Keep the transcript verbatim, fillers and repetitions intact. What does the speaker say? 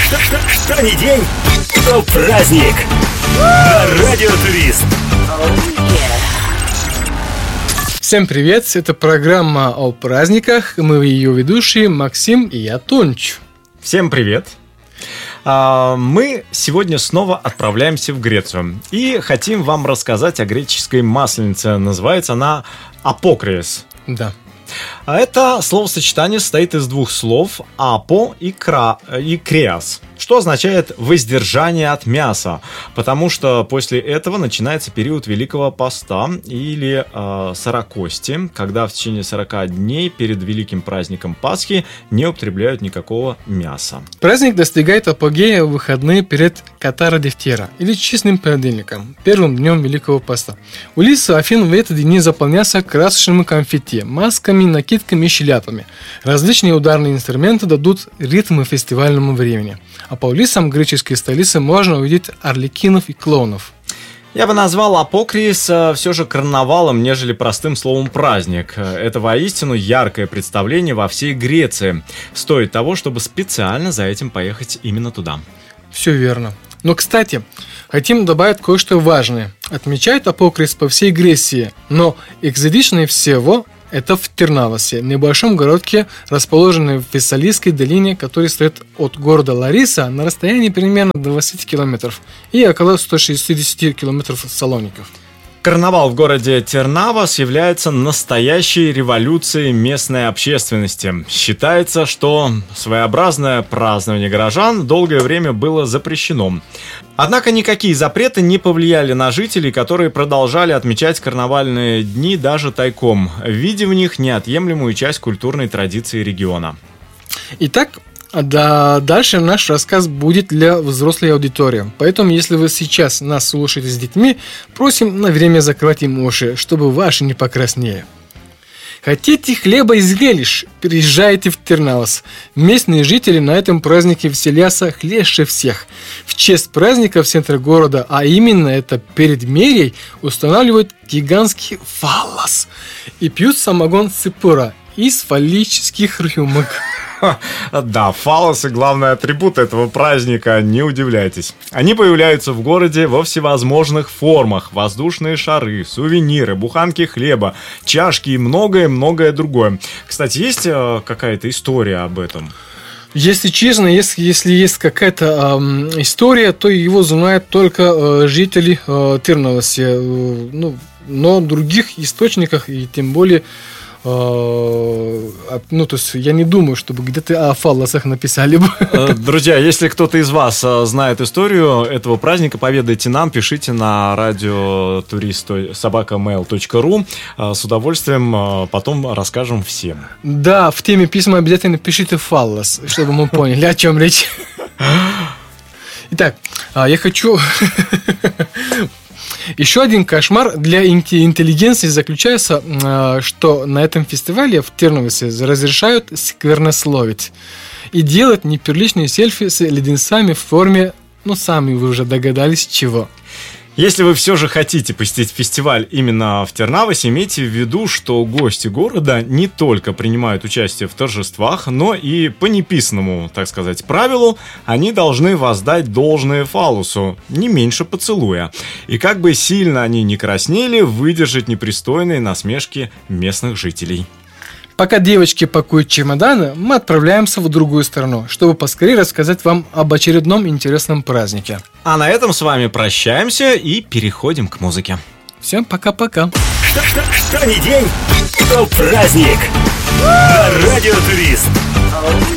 Что, что, что ни день, то праздник. На Радио Турист. Всем привет, это программа о праздниках. Мы ее ведущие Максим и я, Тонч. Всем привет. Мы сегодня снова отправляемся в Грецию и хотим вам рассказать о греческой масленице. Называется она апокриес. Да. А это словосочетание состоит из двух слов «апо» и, кра... и «креас», что означает «воздержание от мяса», потому что после этого начинается период Великого Поста или э, Сорокости, когда в течение сорока дней перед великим праздником Пасхи не употребляют никакого мяса. Праздник достигает апогея в выходные перед Катара-Дефтера или честным понедельником, первым днем Великого Поста. Улицы Афин в эти дни заполнятся красочным конфетти, масками, накидками и шляпами. Различные ударные инструменты дадут ритм фестивальному времени. А по улицам греческой столицы можно увидеть арлекинов и клоунов. Я бы назвал апокриес все же карнавалом, нежели простым словом праздник. Это воистину яркое представление во всей Греции. Стоит того, чтобы специально за этим поехать именно туда. Все верно. Но, кстати, хотим добавить кое-что важное. Отмечают апокриес по всей Греции, но экзотичнее всего это в Тернавосе, небольшом городке, расположенном в Фессалийской долине, который стоит от города Лариса на расстоянии примерно двадцать километров и около сто шестьдесят километров от Салоников. Карнавал в городе Тернавос является настоящей революцией местной общественности. Считается, что своеобразное празднование горожан долгое время было запрещено. Однако никакие запреты не повлияли на жителей, которые продолжали отмечать карнавальные дни даже тайком, видя в них неотъемлемую часть культурной традиции региона. Итак, да, дальше наш рассказ будет для взрослой аудитории. Поэтому, если вы сейчас нас слушаете с детьми, просим на время закрывать им уши, чтобы ваши не покраснели. Хотите хлеба и зрелищ? Приезжайте в Тернавос. Местные жители на этом празднике веселятся хлеще всех. В честь праздника в центре города, а именно это перед мерей, устанавливают гигантский фаллос и пьют самогон ципора из фаллических рюмок. Да, фаллосы — главный атрибут этого праздника, не удивляйтесь. Они появляются в городе во всевозможных формах: воздушные шары, сувениры, буханки хлеба, чашки и многое-многое другое. Кстати, есть э, какая-то история об этом? Если честно, если, если есть какая-то э, история, то его знают только э, жители э, Тернавоса. Э, ну, но в других источниках, и тем более ну, то есть я не думаю, чтобы где-то о фаллосах написали бы. Друзья, если кто-то из вас знает историю этого праздника, поведайте нам, пишите на радио турист собака мэйл точка ру. С удовольствием потом расскажем всем. Да, в теме письма обязательно пишите фаллос, чтобы мы поняли, о чем речь. Итак, я хочу... Еще один кошмар для интеллигенции заключается, что на этом фестивале в Тернавосе разрешают сквернословить и делать неприличные селфи с леденцами в форме, ну, сами вы уже догадались, чего. Если вы все же хотите посетить фестиваль именно в Тернавосе, имейте в виду, что гости города не только принимают участие в торжествах, но и по неписанному, так сказать, правилу, они должны воздать должное фаллосу, не меньше поцелуя. И как бы сильно они ни краснели, выдержать непристойные насмешки местных жителей. Пока девочки пакуют чемоданы, мы отправляемся в другую страну, чтобы поскорее рассказать вам об очередном интересном празднике. А на этом с вами прощаемся и переходим к музыке. Всем пока-пока. Что, что, что ни день, то праздник. На Радио Турист.